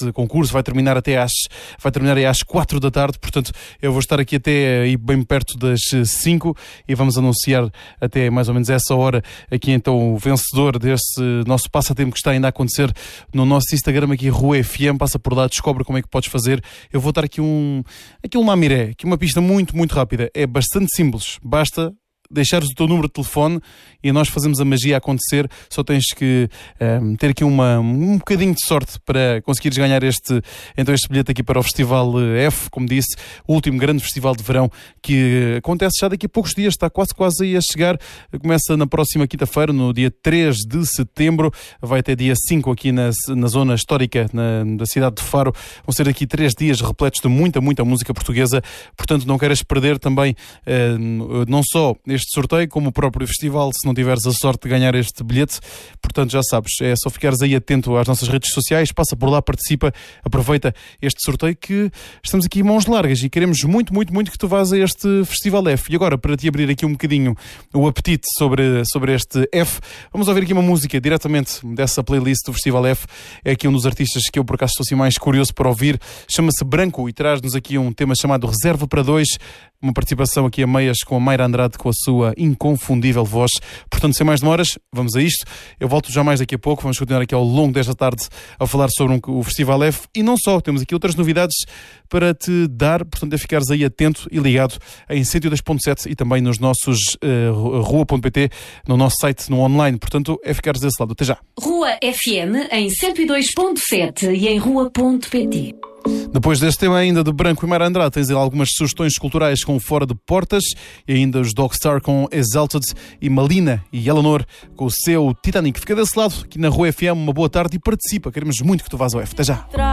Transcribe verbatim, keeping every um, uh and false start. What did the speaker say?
esse concurso vai terminar até às, vai terminar aí às quatro da tarde, portanto eu vou estar aqui até aí bem perto das cinco e vamos anunciar até mais ou menos essa hora aqui então o vencedor desse nosso passatempo que está ainda a acontecer no nosso Instagram aqui, Rua F M. Passa por lá, descobre como é que podes fazer. Eu vou dar aqui um, aqui um mamiré, aqui uma pista muito, muito rápida. É bastante simples, basta deixares o teu número de telefone e nós fazemos a magia acontecer. Só tens que um, ter aqui uma, um bocadinho de sorte para conseguires ganhar este, então este bilhete aqui para o Festival F, como disse, o último grande festival de verão que acontece já daqui a poucos dias, está quase quase aí a chegar. Começa na próxima quinta-feira, no dia três de setembro, vai até dia cinco aqui na, na zona histórica na, da cidade de Faro. Vão ser aqui três dias repletos de muita, muita música portuguesa, portanto não queres perder também uh, não só este sorteio, como o próprio festival, se não tiveres a sorte de ganhar este bilhete. Portanto, já sabes, é só ficares aí atento às nossas redes sociais, passa por lá, participa, aproveita este sorteio, que estamos aqui mãos largas e queremos muito, muito, muito que tu vás a este Festival F. E agora, para te abrir aqui um bocadinho o apetite sobre, sobre este F, vamos ouvir aqui uma música diretamente dessa playlist do Festival F. É aqui um dos artistas que eu, por acaso, estou assim mais curioso para ouvir. Chama-se Branco e traz-nos aqui um tema chamado Reserva para Dois, uma participação aqui a meias com a Mayra Andrade, com a sua inconfundível voz. Portanto, sem mais demoras, vamos a isto. Eu volto já mais daqui a pouco. Vamos continuar aqui ao longo desta tarde a falar sobre um, o Festival F. E não só, temos aqui outras novidades para te dar. Portanto, é ficares aí atento e ligado em cento e dois ponto sete e também nos nossos uh, rua ponto pt, no nosso site, no online. Portanto, é ficares desse lado. Até já. Rua F M em cento e dois ponto sete e em rua ponto pt. Depois deste tema ainda de Branco e Mayra Andrade, tens algumas sugestões culturais com Fora de Portas e ainda os Dogstar com Exalted e Malina e Eleanor com o seu Titanic. Fica desse lado, aqui na Rua F M. Uma boa tarde e participa. Queremos muito que tu vás ao F. Até já.